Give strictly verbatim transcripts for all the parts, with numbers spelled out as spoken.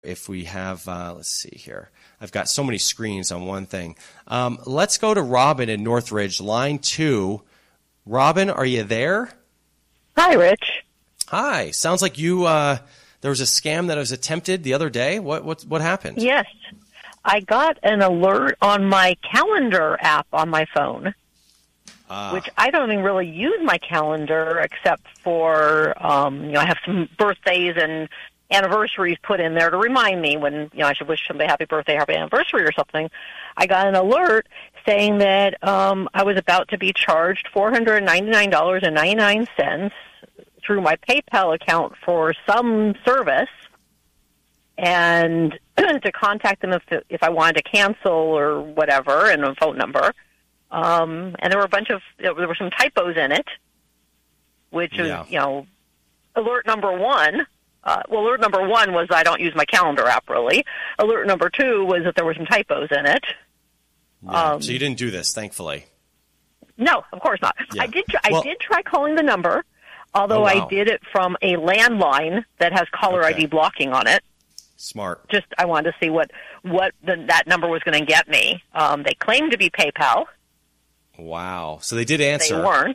if we have, uh, let's see here. I've got so many screens on one thing. Um, let's go to Robin in Northridge, line two. Robin, are you there? Hi, Rich. Hi. Sounds like you, uh, there was a scam that was attempted the other day. What, what, what happened? Yes. I got an alert on my calendar app on my phone, uh, which I don't even really use my calendar except for, um, you know, I have some birthdays and anniversaries put in there to remind me when, you know, I should wish somebody happy birthday, happy anniversary or something. I got an alert saying that um, I was about to be charged four hundred ninety-nine dollars and ninety-nine cents through my PayPal account for some service, and to contact them if if I wanted to cancel or whatever, and a phone number. Um, and there were a bunch of there were some typos in it, which is yeah. you know, alert number one. Uh, well, alert number one was I don't use my calendar app really. Alert number two was that there were some typos in it. Yeah. Um, so you didn't do this, thankfully. No, of course not. Yeah. I did. Try, well, I did try calling the number, although oh, wow. I did it from a landline that has caller okay. I D blocking on it. Smart. Just I wanted to see what what the, that number was going to get me. Um, they claimed to be PayPal. Wow. So they did answer. They weren't.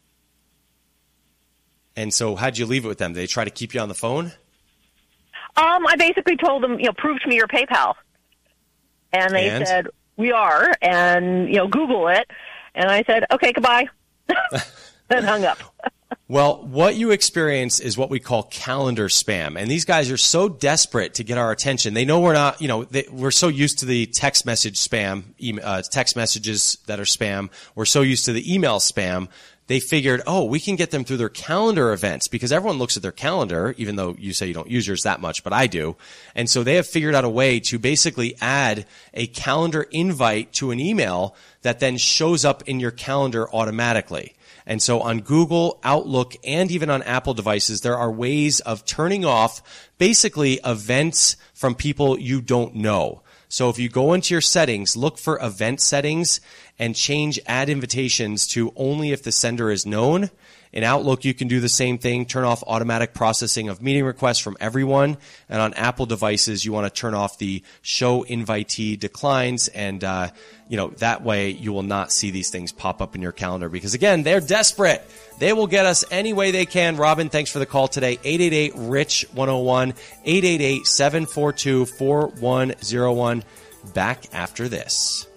And so how'd you leave it with them? Did they try to keep you on the phone? Um, I basically told them, you know, prove to me your PayPal. And they and? said, we are, and, you know, Google it. And I said, okay, goodbye. Then hung up. Well, what you experience is what we call calendar spam. And these guys are so desperate to get our attention. They know we're not, you know, they, we're so used to the text message spam, email, uh, text messages that are spam. We're so used to the email spam. They figured, oh, we can get them through their calendar events because everyone looks at their calendar, even though you say you don't use yours that much, but I do. And so they have figured out a way to basically add a calendar invite to an email that then shows up in your calendar automatically. And so on Google, Outlook, and even on Apple devices, there are ways of turning off basically events from people you don't know. So if you go into your settings, look for event settings and change add invitations to only if the sender is known. In Outlook, you can do the same thing, turn off automatic processing of meeting requests from everyone. And on Apple devices, you want to turn off the show invitee declines. And, uh, you know, that way you will not see these things pop up in your calendar because, again, they're desperate. They will get us any way they can. Robin, thanks for the call today. eight eight eight, R I C H, one oh one, eight eight eight, seven four two, four one oh one. Back after this.